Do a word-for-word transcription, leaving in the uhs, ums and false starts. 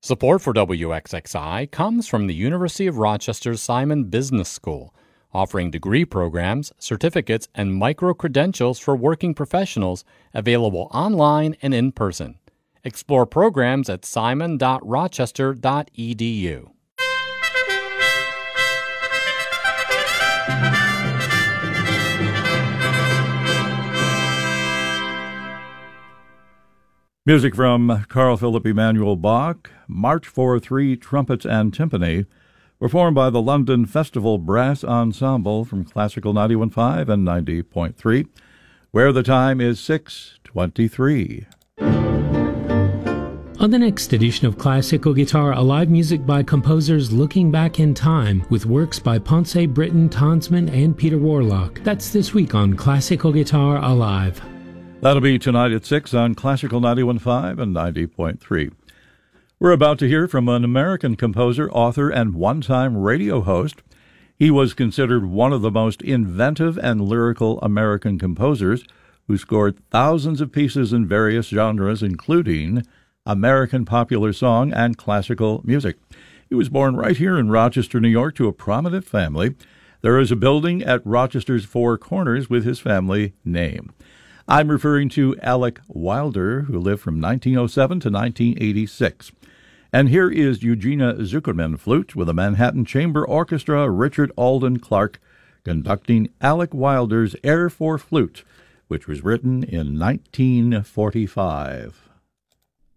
Support for W X X I comes from the University of Rochester's Simon Business School, offering degree programs, certificates, and micro-credentials for working professionals available online and in person. Explore programs at simon dot rochester dot e d u. Music from Carl Philipp Emanuel Bach, March for Three Trumpets and Timpani, performed by the London Festival Brass Ensemble from Classical ninety-one point five and ninety point three, where the time is six twenty-three. On the next edition of Classical Guitar, Alive music by composers looking back in time with works by Ponce, Britton, Tonsman, and Peter Warlock. That's this week on Classical Guitar Alive. That'll be tonight at six on Classical ninety-one point five and ninety point three. We're about to hear from an American composer, author, and one-time radio host. He was considered one of the most inventive and lyrical American composers who scored thousands of pieces in various genres, including American popular song and classical music. He was born right here in Rochester, New York, to a prominent family. There is a building at Rochester's Four Corners with his family name. I'm referring to Alec Wilder, who lived from nineteen oh seven to nineteen eighty-six. And here is Eugenia Zuckerman flute with the Manhattan Chamber Orchestra, Richard Alden Clark, conducting Alec Wilder's Air for Flute, which was written in nineteen forty-five.